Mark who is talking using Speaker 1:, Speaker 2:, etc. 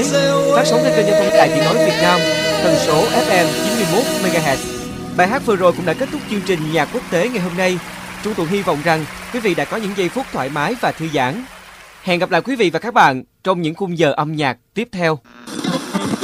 Speaker 1: phát sóng trên kênh giao thông Đài Tiếng nói Việt Nam, tần số FM 91 MHz. Bài hát vừa rồi cũng đã kết thúc chương trình Nhạc Quốc tế ngày hôm nay. Chúng tôi hy vọng rằng quý vị đã có những giây phút thoải mái và thư giãn. Hẹn gặp lại quý vị và các bạn trong những khung giờ âm nhạc tiếp theo.